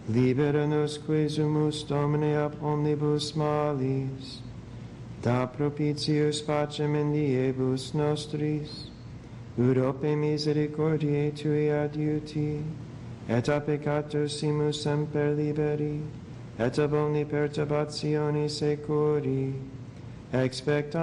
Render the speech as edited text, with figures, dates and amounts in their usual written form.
Libera nos quesumus Domine ab omnibus malis, da propitius pacem in diebus nostris, ut ope misericordiae Tui adiuti, et a peccatos simus semper liberi, et ab omni perturbatione securi, expectans